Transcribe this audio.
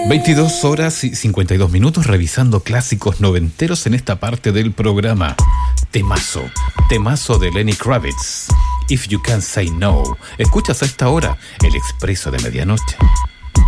22 horas y 52 minutos revisando clásicos noventeros en esta parte del programa. Temazo de Lenny Kravitz. If You Can't Say No. Escuchas a esta hora El Expreso de Medianoche.